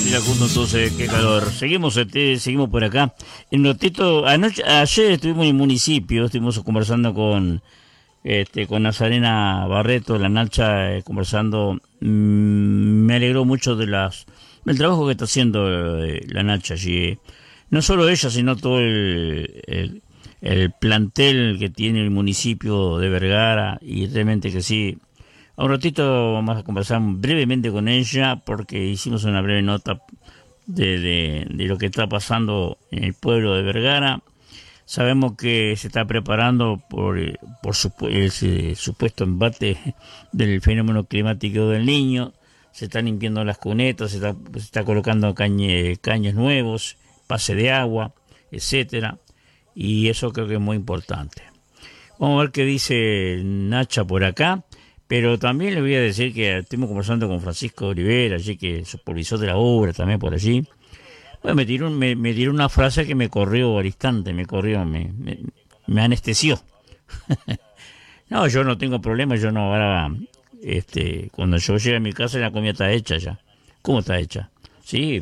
respirar juntos, entonces, qué calor. Seguimos por acá. En un ratito, ayer estuvimos en el municipio, estuvimos conversando con Nazarena Barreto, la Nacha, conversando. Me alegró mucho del trabajo que está haciendo la Nacha allí. No solo ella, sino todo el plantel que tiene el municipio de Vergara, y realmente que sí. A un ratito vamos a conversar brevemente con ella porque hicimos una breve nota de lo que está pasando en el pueblo de Vergara. Sabemos que se está preparando por ese supuesto embate del fenómeno climático del Niño. Se están limpiando las cunetas, se está colocando caños nuevos, pase de agua, etcétera. Y eso creo que es muy importante. Vamos a ver qué dice Nacha por acá. Pero también le voy a decir que estuvimos conversando con Francisco Olivera, allí que supervisó de la obra también por allí. Bueno, me tiró una frase que me corrió al instante, me anestesió. No, yo no tengo problema, yo no ahora, cuando yo llegue a mi casa la comida está hecha ya. ¿Cómo está hecha? Sí,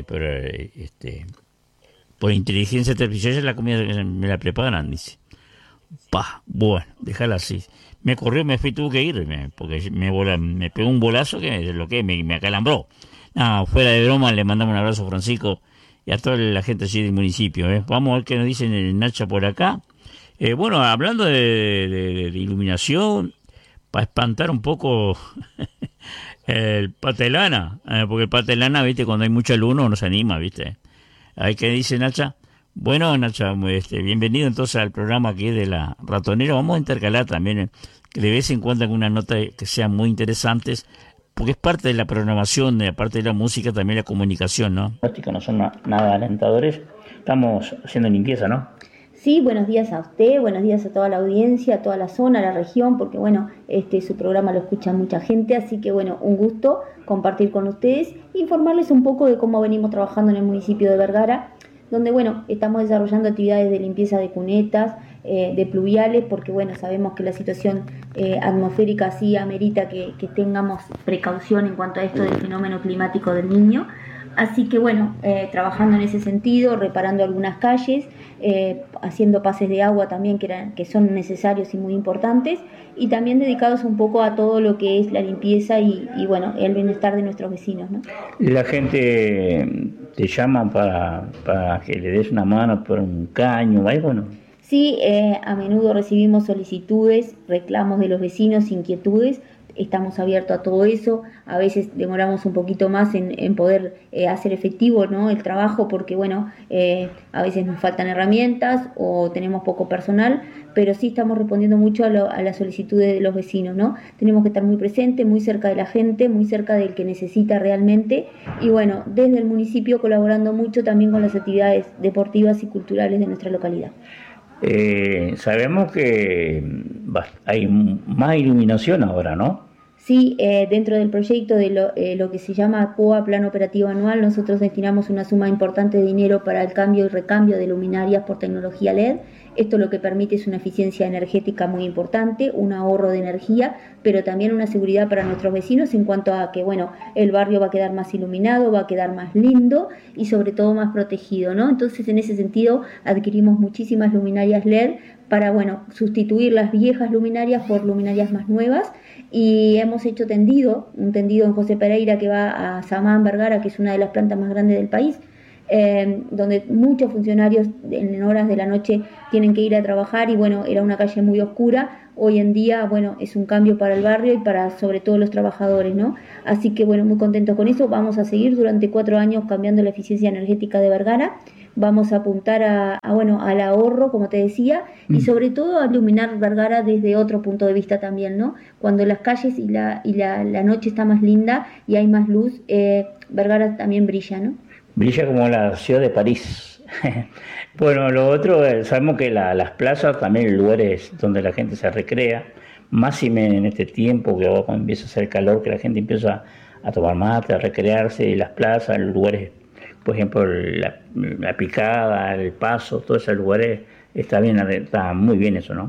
por inteligencia artificial la comida me la preparan, dice. Bueno, déjala así. Me corrió, tuve que irme, porque me pegó un bolazo que me acalambró. No, fuera de broma, le mandamos un abrazo a Francisco y a toda la gente allí del municipio. Vamos a ver qué nos dicen el Nacha por acá. Bueno, hablando de iluminación, para espantar un poco el patelana, porque el patelana, viste, cuando hay mucha luz uno no se anima, viste. Ahí qué dice Nacha. Bueno, Nacha, bienvenido entonces al programa aquí de la Ratonera. Vamos a intercalar también que de vez en cuando alguna nota que sean muy interesantes, porque es parte de la programación, aparte de la música, también la comunicación, ¿no? No son nada alentadores. Estamos haciendo limpieza, ¿no? Sí, buenos días a usted, buenos días a toda la audiencia, a toda la zona, a la región, porque bueno, su programa lo escucha mucha gente, así que bueno, un gusto compartir con ustedes, informarles un poco de cómo venimos trabajando en el municipio de Vergara, donde bueno, estamos desarrollando actividades de limpieza de cunetas, de pluviales, porque bueno, sabemos que la situación atmosférica sí amerita que tengamos precaución en cuanto a esto del fenómeno climático del Niño. Así que bueno, trabajando en ese sentido, reparando algunas calles, haciendo pases de agua también que son necesarios y muy importantes, y también dedicados un poco a todo lo que es la limpieza y bueno, el bienestar de nuestros vecinos, ¿no? La gente te llama para que le des una mano por un caño o algo, ¿no? Sí, a menudo recibimos solicitudes, reclamos de los vecinos, inquietudes. Estamos abiertos a todo eso. A veces demoramos un poquito más en poder hacer efectivo, ¿no?, el trabajo, porque bueno, a veces nos faltan herramientas o tenemos poco personal, pero sí estamos respondiendo mucho a las solicitudes de los vecinos, ¿no? Tenemos que estar muy presentes, muy cerca de la gente, muy cerca del que necesita realmente, y bueno, desde el municipio colaborando mucho también con las actividades deportivas y culturales de nuestra localidad. Sabemos que hay más iluminación ahora, ¿no? Sí, dentro del proyecto de lo que se llama POA, Plan Operativo Anual, nosotros destinamos una suma importante de dinero para el cambio y recambio de luminarias por tecnología LED. Esto lo que permite es una eficiencia energética muy importante, un ahorro de energía, pero también una seguridad para nuestros vecinos en cuanto a que, bueno, el barrio va a quedar más iluminado, va a quedar más lindo y sobre todo más protegido, ¿no? Entonces, en ese sentido, adquirimos muchísimas luminarias LED para, bueno, sustituir las viejas luminarias por luminarias más nuevas, y hemos hecho un tendido en José Pereira que va a Samán, Vergara, que es una de las plantas más grandes del país, donde muchos funcionarios en horas de la noche tienen que ir a trabajar, y bueno, era una calle muy oscura. Hoy en día, bueno, es un cambio para el barrio y para sobre todo los trabajadores, ¿no? Así que bueno, muy contentos con eso. Vamos a seguir durante 4 años cambiando la eficiencia energética de Vergara. Vamos a apuntar al ahorro, como te decía, y sobre todo a iluminar Vergara desde otro punto de vista también, ¿no? Cuando las calles y la noche está más linda y hay más luz, Vergara también brilla, ¿no? Brilla como la ciudad de París. Bueno, lo otro, sabemos que las plazas también lugares donde la gente se recrea, más en este tiempo que ahora empieza a hacer calor, que la gente empieza a tomar mate, a recrearse, y las plazas, los lugares, por ejemplo, la Picada, el Paso, todos esos lugares, está muy bien eso, ¿no?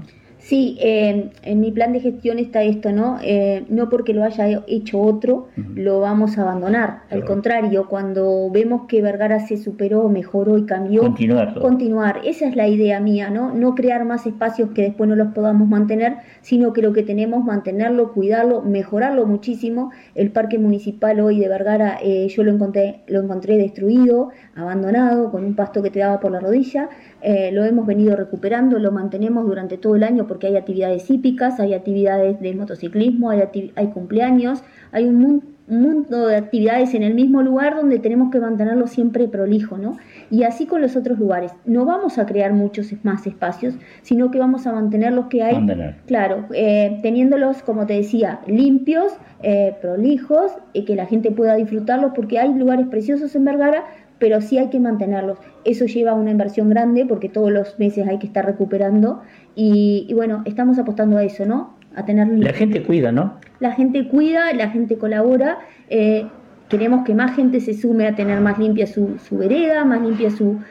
Sí, en mi plan de gestión está esto, ¿no? No porque lo haya hecho otro, lo vamos a abandonar. Al contrario, cuando vemos que Vergara se superó, mejoró y cambió, continuar. Esa es la idea mía, ¿no? No crear más espacios que después no los podamos mantener, sino que lo que tenemos, mantenerlo, cuidarlo, mejorarlo muchísimo. El parque municipal hoy de Vergara, yo lo encontré destruido, abandonado, con un pasto que te daba por la rodilla. Lo hemos venido recuperando, lo mantenemos durante todo el año porque hay actividades hípicas, hay actividades de motociclismo, hay cumpleaños, hay un mundo de actividades en el mismo lugar donde tenemos que mantenerlo siempre prolijo, ¿no? Y así con los otros lugares. No vamos a crear muchos más espacios, sino que vamos a mantener los que hay, claro, teniéndolos, como te decía, limpios, prolijos, que la gente pueda disfrutarlos, porque hay lugares preciosos en Vergara, pero sí hay que mantenerlos. Eso lleva una inversión grande porque todos los meses hay que estar recuperando y bueno, estamos apostando a eso, ¿no? A tener la gente cuida, ¿no? La gente cuida, la gente colabora. Queremos que más gente se sume a tener más limpia su vereda, más limpia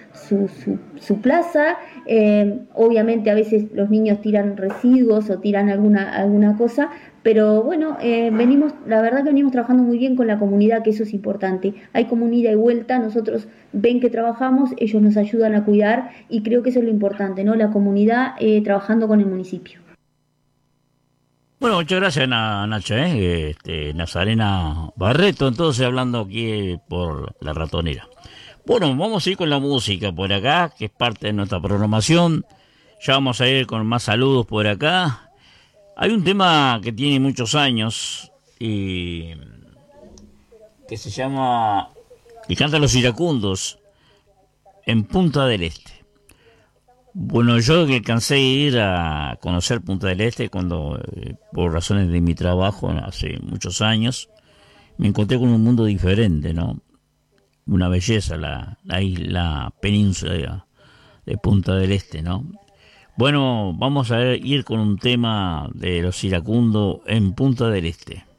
su plaza. Obviamente a veces los niños tiran residuos o tiran alguna cosa, pero bueno, la verdad que venimos trabajando muy bien con la comunidad, que eso es importante. Hay como un ida y vuelta, nosotros ven que trabajamos, ellos nos ayudan a cuidar y creo que eso es lo importante, ¿no? La comunidad trabajando con el municipio. Bueno, muchas gracias, Nacha, Nazarena Barreto, entonces hablando aquí por La Ratonera. Bueno, vamos a ir con la música por acá, que es parte de nuestra programación. Ya vamos a ir con más saludos por acá. Hay un tema que tiene muchos años y que se llama, y cantan Los Iracundos, En Punta del Este. Bueno, yo que alcancé a ir a conocer Punta del Este cuando, por razones de mi trabajo, hace muchos años, me encontré con un mundo diferente, ¿no? Una belleza, la isla península de Punta del Este, ¿no? Bueno, vamos a ir con un tema de Los Iracundos, En Punta del Este.